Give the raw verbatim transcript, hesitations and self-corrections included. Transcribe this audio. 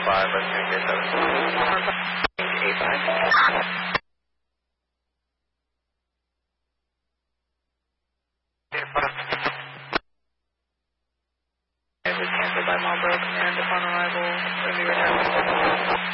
five, let's do J seven. eight five. It was canceled by Marlboro Command upon arrival.